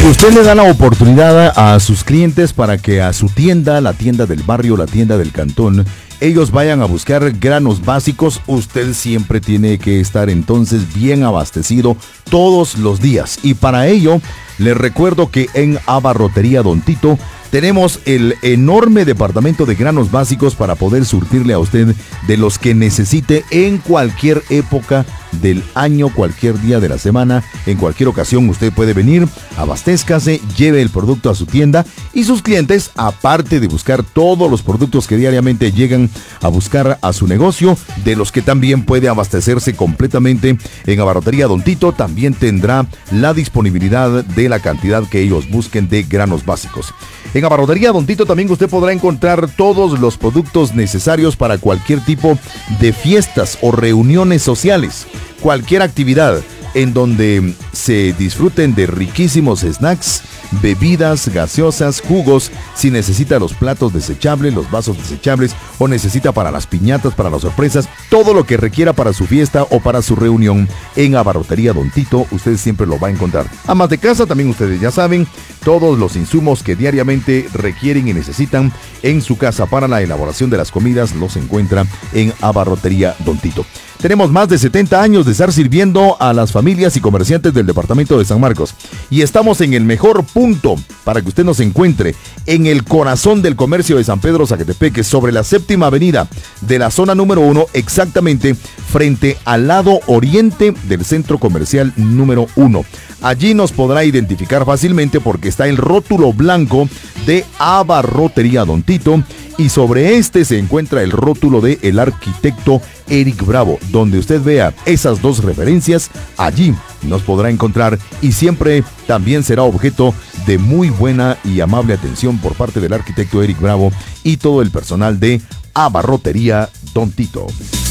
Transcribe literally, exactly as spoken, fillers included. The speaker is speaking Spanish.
Y usted le da la oportunidad a sus clientes para que a su tienda, la tienda del barrio, la tienda del cantón, ellos vayan a buscar granos básicos. Usted siempre tiene que estar entonces bien abastecido todos los días. Y para ello, les recuerdo que en Abarrotería Don Tito tenemos el enorme departamento de granos básicos para poder surtirle a usted de los que necesite en cualquier época del año, cualquier día de la semana, en cualquier ocasión usted puede venir, abastézcase, lleve el producto a su tienda y sus clientes, aparte de buscar todos los productos que diariamente llegan a buscar a su negocio, de los que también puede abastecerse completamente en Abarrotería Don Tito, también tendrá la disponibilidad de la cantidad que ellos busquen de granos básicos. En Abarrotería Don Tito también usted podrá encontrar todos los productos necesarios para cualquier tipo de fiestas o reuniones sociales. Cualquier actividad en donde se disfruten de riquísimos snacks, bebidas, gaseosas, jugos, si necesita los platos desechables, los vasos desechables o necesita para las piñatas, para las sorpresas, todo lo que requiera para su fiesta o para su reunión en Abarrotería Don Tito, usted siempre lo va a encontrar. Amas de casa, también ustedes ya saben, todos los insumos que diariamente requieren y necesitan en su casa para la elaboración de las comidas los encuentra en Abarrotería Don Tito. Tenemos más de setenta años de estar sirviendo a las familias y comerciantes del departamento de San Marcos. Y estamos en el mejor punto para que usted nos encuentre en el corazón del comercio de San Pedro Zacatepeque, sobre la séptima avenida de la zona número uno, exactamente frente al lado oriente del centro comercial número uno. Allí nos podrá identificar fácilmente porque está el rótulo blanco de Abarrotería Don Tito y sobre este se encuentra el rótulo de el arquitecto Eric Bravo. Donde usted vea esas dos referencias, allí nos podrá encontrar y siempre también será objeto de muy buena y amable atención por parte del arquitecto Eric Bravo y todo el personal de Abarrotería Don Tito.